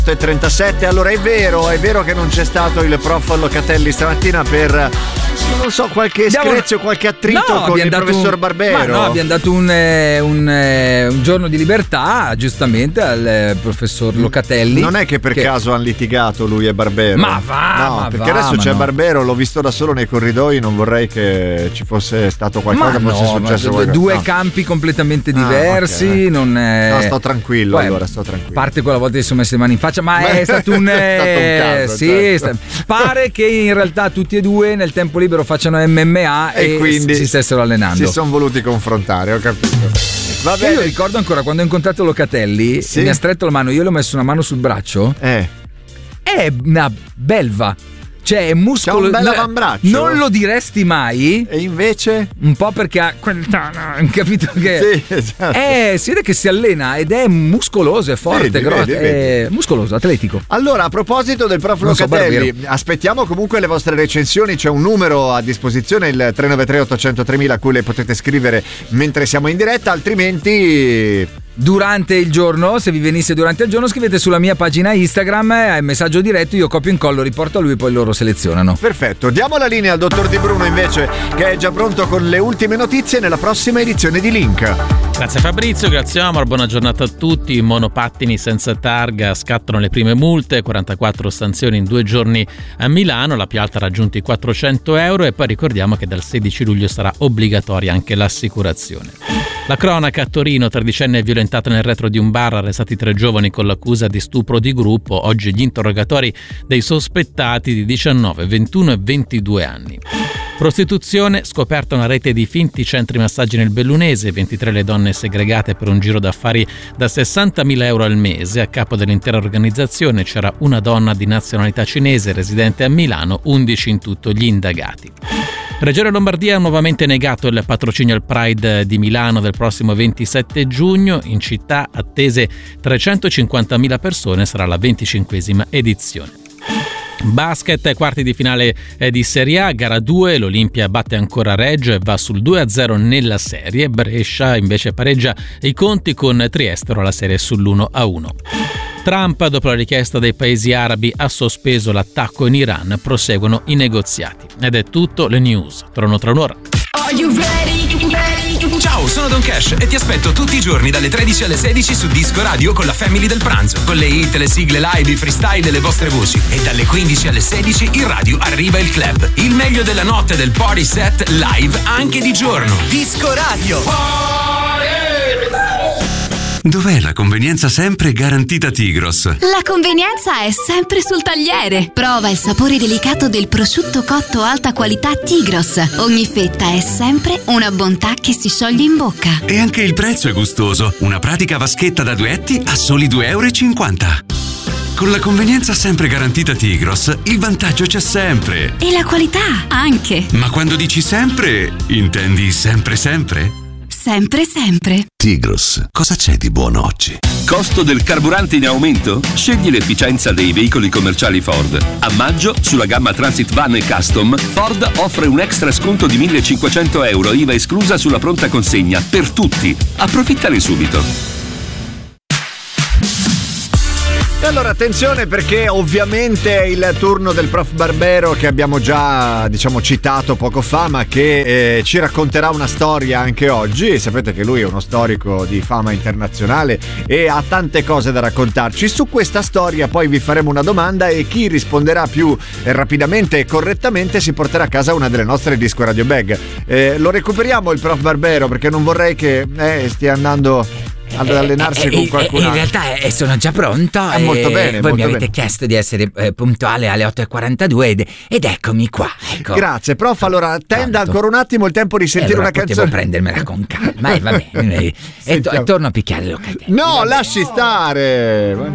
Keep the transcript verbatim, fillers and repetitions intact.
e trentasette. Allora è vero, è vero che non c'è stato il prof Locatelli stamattina per, non so, qualche screzio, qualche attrito no, con il professor un, Barbero. Ma no, abbiamo dato un, un, un giorno di libertà giustamente al professor Locatelli. Non è che per che... caso hanno litigato lui e Barbero? Ma va, no, ma perché va, adesso c'è no. Barbero, l'ho visto da solo nei corridoi, non vorrei che ci fosse stato qualcosa, ma fosse no, successo ma qualcosa. Due no. campi completamente diversi, ah, okay. non è... No, sto tranquillo, Poi, allora sto tranquillo. A parte quella volta che si sono messi le mani in faccia, ma è stato un, è stato un caso, sì, certo. sta... pare che in realtà tutti e due nel tempo libero facciano M M A e, e quindi si stessero allenando. Si sono voluti confrontare, ho capito. Va bene. Io ricordo ancora quando ho incontrato Locatelli, sì? mi ha stretto la mano, io le ho messo una mano sul braccio. Eh. È una belva. Cioè è muscolo. C'ha un bel avambraccio. Non lo diresti mai. E invece? Un po' perché ha quel capito che sì, esatto. Eh, si vede che si allena ed è muscoloso, è forte, vedi, grosso, vedi, è muscoloso, atletico. Allora, a proposito del prof Non so, Locatelli, aspettiamo comunque le vostre recensioni, c'è un numero a disposizione, il tre nove tre otto zero zero tre mila, a cui le potete scrivere mentre siamo in diretta, altrimenti durante il giorno, se vi venisse durante il giorno, scrivete sulla mia pagina Instagram, eh, messaggio diretto, io copio e incollo, riporto a lui, poi loro selezionano. Perfetto, diamo la linea al dottor Di Bruno invece, che è già pronto con le ultime notizie nella prossima edizione di Link. Grazie Fabrizio, grazie Omar, buona giornata a tutti. I monopattini senza targa scattano le prime multe, quarantaquattro sanzioni in due giorni a Milano, la più alta ha raggiunto i quattrocento euro e poi ricordiamo che dal sedici luglio sarà obbligatoria anche l'assicurazione. La cronaca a Torino, tredicenne è violentata nel retro di un bar, arrestati tre giovani con l'accusa di stupro di gruppo, oggi gli interrogatori dei sospettati di diciannove, ventuno e ventidue anni. Prostituzione, scoperta una rete di finti centri massaggi nel Bellunese, ventitré le donne segregate per un giro d'affari da sessantamila euro al mese. A capo dell'intera organizzazione c'era una donna di nazionalità cinese residente a Milano, undici in tutto gli indagati. Regione Lombardia ha nuovamente negato il patrocinio al Pride di Milano del prossimo ventisette giugno. In città attese trecentocinquantamila persone, sarà la venticinquesima edizione. Basket, quarti di finale di Serie A, gara due, l'Olimpia batte ancora Reggio e va sul due a zero nella serie, Brescia invece pareggia i conti con Trieste, la serie sull'uno a uno. Trump, dopo la richiesta dei paesi arabi, ha sospeso l'attacco in Iran, proseguono i negoziati. Ed è tutto, le news tornano tra un'ora. Are you ready? Ready? Ciao, sono Don Cash e ti aspetto tutti i giorni dalle tredici alle sedici su Disco Radio con la Family del Pranzo, con le hit, le sigle live, i freestyle e le vostre voci. E dalle quindici alle sedici in radio arriva il club, il meglio della notte del party set live anche di giorno. Disco Radio. Dov'è la convenienza sempre garantita Tigros? La convenienza è sempre sul tagliere. Prova il sapore delicato del prosciutto cotto alta qualità Tigros. Ogni fetta è sempre una bontà che si scioglie in bocca. E anche il prezzo è gustoso. Una pratica vaschetta da duetti a soli due euro e cinquanta. Con la convenienza sempre garantita Tigros, il vantaggio c'è sempre. E la qualità anche. Ma quando dici sempre, intendi sempre sempre? Sempre sempre. Tigros, cosa c'è di buono oggi? Costo del carburante in aumento? Scegli l'efficienza dei veicoli commerciali Ford. A maggio, sulla gamma Transit Van e Custom, Ford offre un extra sconto di millecinquecento euro, I V A esclusa sulla pronta consegna, per tutti. Approfittane subito. E allora attenzione, perché ovviamente è il turno del prof Barbero, che abbiamo già, diciamo, citato poco fa, ma che eh, ci racconterà una storia anche oggi. Sapete che lui è uno storico di fama internazionale e ha tante cose da raccontarci. Su questa storia poi vi faremo una domanda e chi risponderà più eh, rapidamente e correttamente si porterà a casa una delle nostre Disco Radio Bag. Eh, lo recuperiamo il prof Barbero, perché non vorrei che eh, stia andando ad allenarsi eh, con eh, qualcun in altro. realtà eh, sono già pronto. Eh, molto bene, voi molto mi avete bene. chiesto di essere eh, puntuale alle otto e quarantadue ed, ed eccomi qua, ecco. Grazie prof, allora tenda Pronto. ancora un attimo il tempo di sentire Eh, allora una potevo canzone. prendermela con calma, e eh, va bene. E, to- Sentiamo. torno a picchiare Locatelli. No, lasci stare.